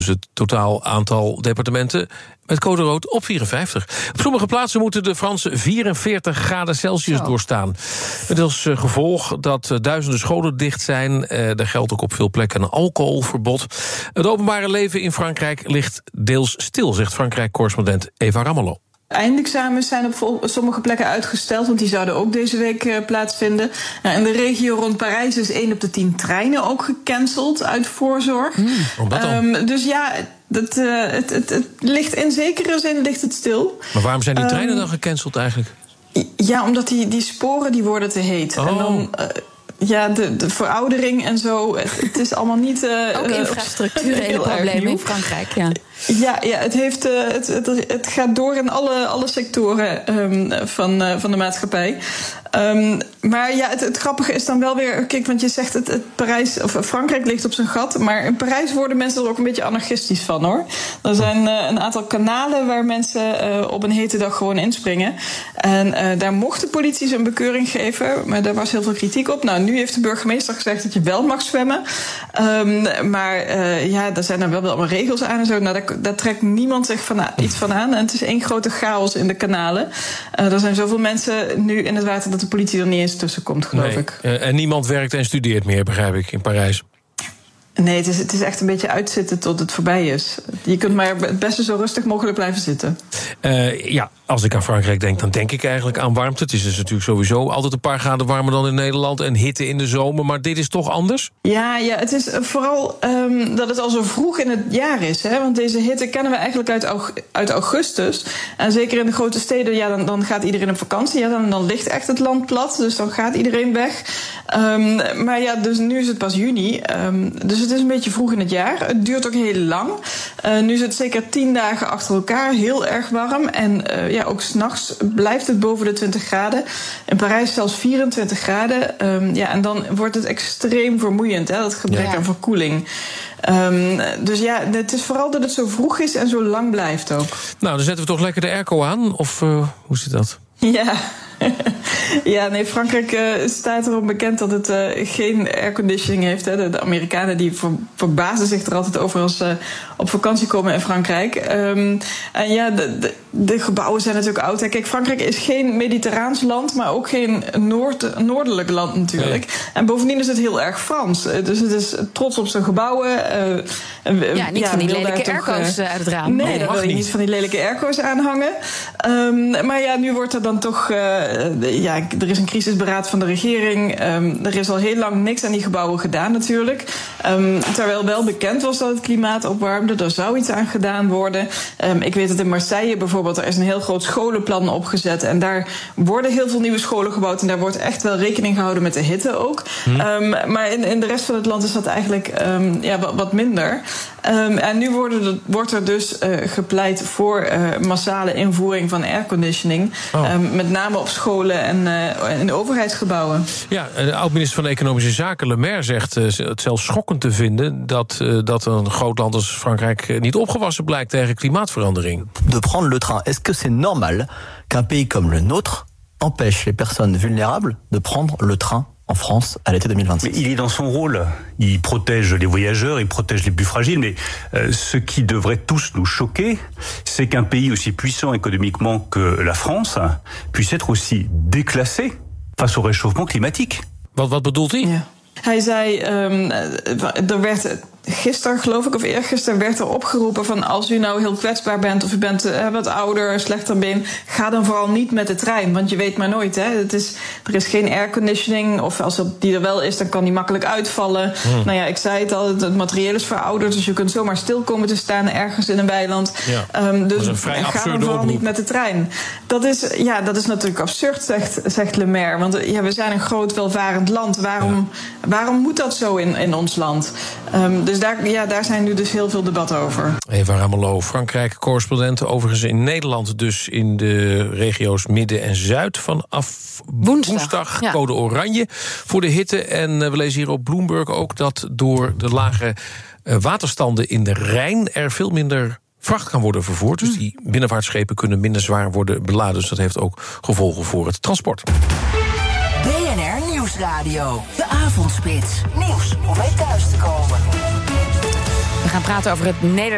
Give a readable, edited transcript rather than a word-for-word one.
Dus het totaal aantal departementen met code rood op 54. Op sommige plaatsen moeten de Fransen 44 graden Celsius doorstaan. Met als gevolg dat duizenden scholen dicht zijn. Er geldt ook op veel plekken een alcoholverbod. Het openbare leven in Frankrijk ligt deels stil, zegt Frankrijk-correspondent Eva Ramelow. Eindexamens zijn op sommige plekken uitgesteld, want die zouden ook deze week plaatsvinden. Nou, in de regio rond Parijs is 1 op de 10 treinen ook gecanceld uit voorzorg. Wat dan? Dus ja, het ligt in zekere zin ligt het stil. Maar waarom zijn die treinen dan gecanceld eigenlijk? Ja, omdat die sporen die worden te heet. En dan... de veroudering en zo, het is allemaal niet... ook infrastructurele problemen in Frankrijk, ja. Ja, het gaat door in alle sectoren van de maatschappij. Maar ja, het grappige is dan wel weer... Kijk, want je zegt Frankrijk ligt op zijn gat... maar in Parijs worden mensen er ook een beetje anarchistisch van, hoor. Er zijn een aantal kanalen waar mensen op een hete dag gewoon inspringen. En daar mocht de politie zijn bekeuring geven... maar daar was heel veel kritiek op. Nou, nu heeft de burgemeester gezegd dat je wel mag zwemmen. Maar daar zijn dan wel allemaal regels aan en zo. Nou, daar trekt niemand zich iets van aan. En het is één grote chaos in de kanalen. Er zijn zoveel mensen nu in het water... dat de politie er niet eens tussen komt, geloof ik. En niemand werkt en studeert meer, begrijp ik, in Parijs. Nee, het is echt een beetje uitzitten tot het voorbij is. Je kunt maar het beste zo rustig mogelijk blijven zitten. Als ik aan Frankrijk denk, dan denk ik eigenlijk aan warmte. Het is dus natuurlijk sowieso altijd een paar graden warmer dan in Nederland... en hitte in de zomer, maar dit is toch anders? Ja, het is vooral dat het al zo vroeg in het jaar is. Hè? Want deze hitte kennen we eigenlijk uit augustus. En zeker in de grote steden, dan gaat iedereen op vakantie. Ja, dan ligt echt het land plat, dus dan gaat iedereen weg. Maar ja, dus nu is het pas juni. Dus het is een beetje vroeg in het jaar. Het duurt ook heel lang. Nu is het zeker 10 dagen achter elkaar heel erg warm. En ook 's nachts blijft het boven de 20 graden. In Parijs zelfs 24 graden. En dan wordt het extreem vermoeiend, hè, dat gebrek aan verkoeling. Dus ja, het is vooral dat het zo vroeg is en zo lang blijft ook. Nou, dan zetten we toch lekker de airco aan? Of hoe zit dat? Ja. Ja, nee, Frankrijk staat erom bekend dat het geen airconditioning heeft. Hè. De Amerikanen die verbazen zich er altijd over als ze op vakantie komen in Frankrijk. En ja, de gebouwen zijn natuurlijk oud. Hè. Kijk, Frankrijk is geen mediterraans land, maar ook geen noordelijk land natuurlijk. Nee. En bovendien is het heel erg Frans. Dus het is trots op zijn gebouwen. Niet van die lelijke airco's uit het raam. Nee, daar wil je niet van die lelijke airco's aanhangen. Maar ja, nu wordt er dan toch... er is een crisisberaad van de regering. Er is al heel lang niks aan die gebouwen gedaan natuurlijk. Terwijl wel bekend was dat het klimaat opwarmde. Er zou iets aan gedaan worden. Ik weet dat in Marseille bijvoorbeeld... er is een heel groot scholenplan opgezet. En daar worden heel veel nieuwe scholen gebouwd. En daar wordt echt wel rekening gehouden met de hitte ook. Maar in de rest van het land is dat eigenlijk wat minder. En nu wordt er dus gepleit voor massale invoering van airconditioning. Met name op scholen en in de overheidsgebouwen. Ja, de oud-minister van Economische Zaken, Le Maire, zegt het zelfs schokkend te vinden dat een groot land als Frankrijk niet opgewassen blijkt tegen klimaatverandering. De prendre le train, est-ce que c'est normal qu'un pays comme le nôtre empêche les personnes vulnérables de prendre le train en France à l'été 2026? Mais il est dans son rôle. Il protège les voyageurs, il protège les plus fragiles. Mais ce qui devrait tous nous choquer, c'est qu'un pays aussi puissant économiquement que la France puisse être aussi déclassé face au réchauffement climatique. Wat bedoelt hij? Ja. Hij zei, er werd gisteren, geloof ik, of eergisteren werd er opgeroepen van als u nou heel kwetsbaar bent of u bent wat ouder, slechter been, ga dan vooral niet met de trein, want je weet maar nooit. Hè. Er is geen airconditioning of als die er wel is, dan kan die makkelijk uitvallen. Nou ja, ik zei het al, het materieel is verouderd, dus je kunt zomaar stil komen te staan ergens in een weiland. Ja, dus dat is een vrij ga dan vooral niet met de trein. Dat is natuurlijk absurd, zegt Le Maire, want we zijn een groot welvarend land. Waarom moet dat zo in ons land? Dus daar zijn nu dus heel veel debatten over. Eva Ramelow, Frankrijk-correspondent. Overigens in Nederland dus in de regio's Midden en Zuid. Vanaf woensdag code oranje voor de hitte. En we lezen hier op Bloomberg ook dat door de lage waterstanden in de Rijn er veel minder vracht kan worden vervoerd. Dus die binnenvaartschepen kunnen minder zwaar worden beladen. Dus dat heeft ook gevolgen voor het transport. BNR Nieuwsradio. De Avondspits. Nieuws om mee thuis te komen. We gaan praten over het